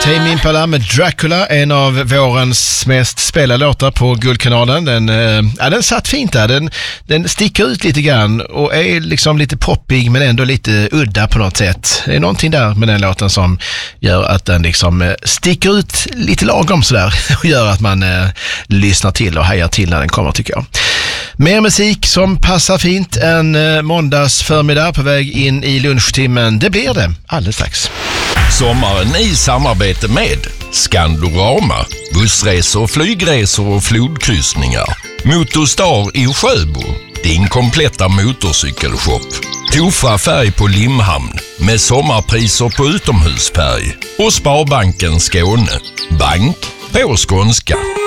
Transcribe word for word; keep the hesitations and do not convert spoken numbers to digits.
Tame Impala med Dracula, en av vårens mest spelade låtar på Guldkanalen. Den, eh, ja, den satt fint där. Den, den sticker ut lite grann och är liksom lite poppig men ändå lite udda på något sätt. Det är någonting där med den låten som gör att den liksom eh, sticker ut lite lagom sådär och gör att man eh, lyssnar till och hejar till när den kommer, tycker jag. Mer musik som passar fint en eh, måndags förmiddag på väg in i lunchtimmen. Det blir det alldeles strax. Sommaren i samarbete med Skandorama, bussresor, flygresor och flodkryssningar. Motorstar i Sjöbo, din kompletta motorcykelshop. Tofa färg på Limhamn med sommarpriser på utomhusfärg. Och Sparbanken Skåne, bank på skånska.